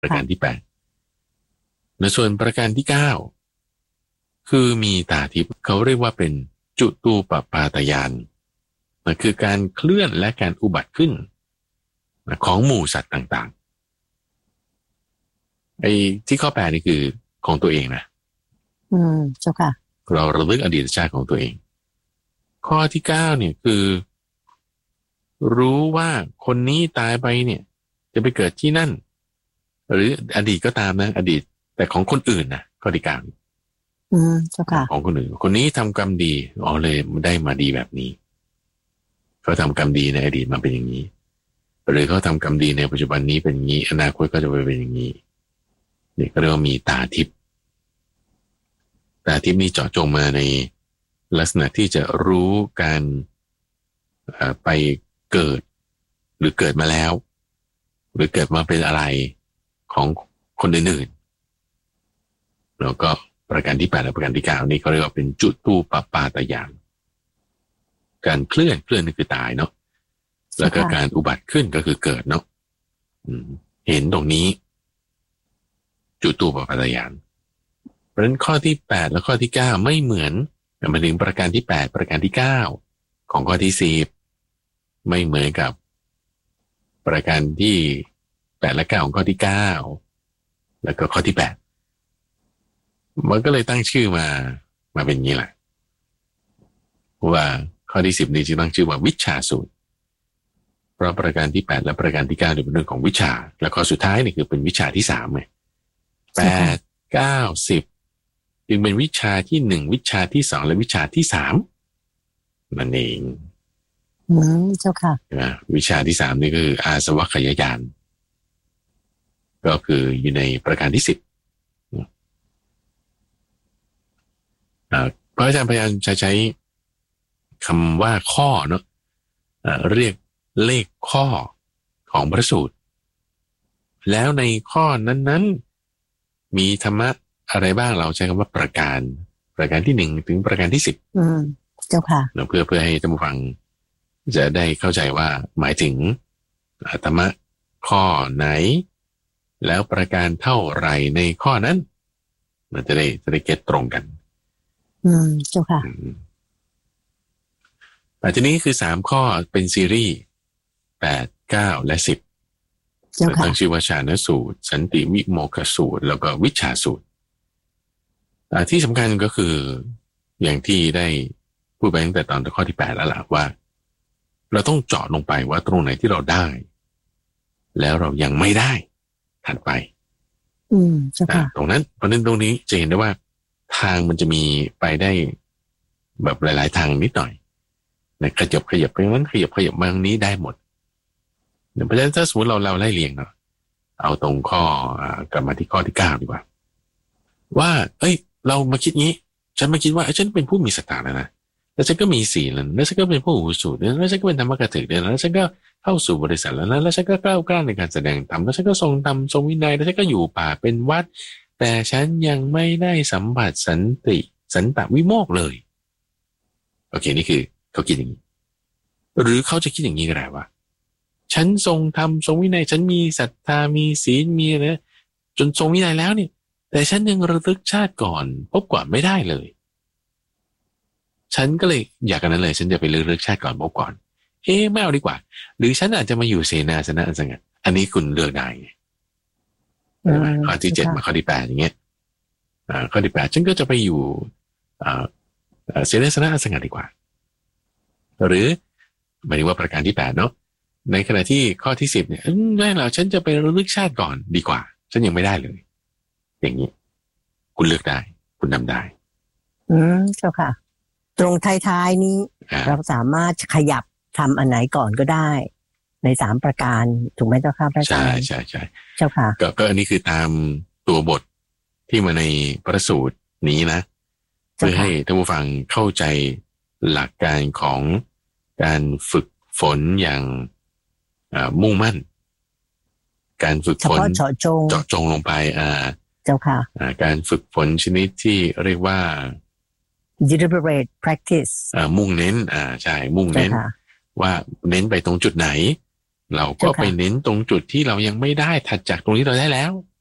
ประการที่8ในส่วนประการที่9คือมีตาทิพย์เขาเรียกว่าเป็นจุตูปปาตยานมันคือการเคลื่อนและการอุบัติขึ้นของหมู่สัตว์ต่างๆไอ้ที่ข้อ8นี่คือของตัวเองนะเจ้าค่ะเราระลึกอดีตชาติของตัวเองข้อที่9เนี่ยคือรู้ว่าคนนี้ตายไปเนี่ยจะไปเกิดที่นั่นหรืออดีตก็ตามนะอดีตแต่ของคนอื่นนะข้อที่9 เจ้าค่ะของคนอื่นคนนี้ทำกรรมดีเลยได้มาดีแบบนี้เขาทำกรรมดีในอดีตมาเป็นอย่างนี้หรือเขาทำกรรมดีในปัจจุบันนี้เป็นอย่างนี้อนาคตก็จะไปเป็นอย่างนี้นี่ก็เรียกว่ามีตาทิพย์ตาทิพย์นี่เจาะจงมาในลักษณะที่จะรู้การไปเกิดหรือเกิดมาแล้วหรือเกิดมาเป็นอะไรของคนอื่นๆแล้วก็ประการที่8และประการที่9นี่เขาเรียกว่าเป็นจุตูปปาตยานการเคลื่อนนี่คือตายเนาะแล้วก็การอุบัติขึ้นก็คือเกิดเนาะเห็นตรงนี้จุตูปปาตยานเพราะฉะนั้นข้อที่8และข้อที่9ไม่เหมือนมาถึงประการที่8ประการที่9ของข้อที่10ไม่เหมือนกับประการที่8และ9ของข้อที่9แล้วก็ข้อที่8มันก็เลยตั้งชื่อมาเป็นอย่างนี้แหละว่าข้อที่10นี้จะตั้งชื่อว่าวิชชาสูตรเพราะประการที่8และประการที่9เป็นเรื่องของวิชาและข้อสุดท้ายนี่คือเป็นวิชาที่3ไง8 9 10จึงเป็นวิชาที่1วิชาที่2และวิชาที่3นั่นเองเจ้าค่ะวิชาที่3นี่คืออาสวัคยญาณก็คืออยู่ในประการที่10พระอาจารย์พยายามจะใช้คำว่าข้อเนาะเรียกเลขข้อของพระสูตรแล้วในข้อนั้นๆมีธรรมะอะไรบ้างเราใช้คำว่าประการที่1ถึงประการที่10 เจ้าค่ะเพื่อให้ท่านผู้ฟังจะได้เข้าใจว่าหมายถึงธรรมะข้อไหนแล้วประการเท่าไรในข้อนั้นมันจะได้เก็ตตรงกันเจ้าค่ะทีนี้คือ3ข้อเป็นซีรีส์8 9และ10ตั้งชื่อว่าฌานสูตรสันติวิโมกขสูตรแล้วก็วิชชาสูตรที่สำคัญก็คืออย่างที่ได้พูดไปตั้งแต่ตอนข้อที่8แล้วล่ะว่าเราต้องเจาะลงไปว่าตรงไหนที่เราได้แล้วเรายังไม่ได้ถัดไปตรงนั้นเพราะนั้นตรงนี้จะเห็นได้ว่าทางมันจะมีไปได้แบบหลายๆทางนิดหน่อยนะขยับไปนั้นขยับมาทางนี้ได้หมดเพราะฉะนั้นถ้าสมมติเราไล่เรียงเนาะเอาตรงข้อกลับมาที่ข้อที่9ดีกว่าว่าเรามาคิดงี้ฉันมาคิดว่าฉันเป็นผู้มีศรัทธาแล้วนะแล้วฉันก็มีศีลแล้วฉันก็เป็นผู้อุสูตรแล้วฉันก็เป็นธรรมกถึกแล้วฉันก็เข้าสู่บริษัทแล้วฉันก็กล้าในการแสดงธรรมแล้วฉันก็ทรงธรรมทรงวินัยแล้วฉันก็อยู่ป่าเป็นวัดแต่ฉันยังไม่ได้สัมผัสสันตวิโมกข์เลยโอเคนี่คือเขาคิดอย่างนี้หรือเขาจะคิดอย่างนี้ก็ได้ว่าฉันทรงธรรมทรงวินัยฉันมีศรัทธามีศีลมีอะไรจนทรงวินัยแล้วเนี่ยแต่ฉันยังระลึกชาติก่อนพบก่อนไม่ได้เลยฉันก็เลยอยากกันนั้นเลยฉันจะไประลึกชาติก่อนพบก่อนไม่เอาดีกว่าหรือฉันอาจจะมาอยู่เสนาสนะอันสงัดอันนี้คุณเลือกได้ข้อที่7มาข้อที่8อย่างเงี้ยข้อที่8ฉันก็จะไปอยู่เสนาสนะอันสงัดดีกว่าหรือหมายถึงว่าประการที่8เนาะในขณะที่ข้อที่10เนี่ยไม่หรอกฉันจะไประลึกชาติก่อนดีกว่าฉันยังไม่ได้เลยอย่างนี้คุณเลือกได้คุณนำได้เจ้าค่ะตรงท้ายๆนี้เราสามารถขยับทำอันไหนก่อนก็ได้ใน3ประการถูกไหมเจ้าค่ะพระอาจารย์ใช่เจ้าค่ะก็อันนี้คือตามตัวบทที่มาในพระสูตรนี้นะเพื่อให้ท่านผู้ฟังเข้าใจหลักการของการฝึกฝนอย่างมุ่งมั่นการฝึกฝนเจาะจงลงไปเจ้าค่ะการฝึกฝนชนิดที่เรียกว่า deliberate practice มุ่งเน้นใช่มุ่งเน้นว่าเน้นไปตรงจุดไหนเราก็ไปเน้นตรงจุดที่เรายังไม่ได้ถัดจากตรงนี้เราได้แล้ว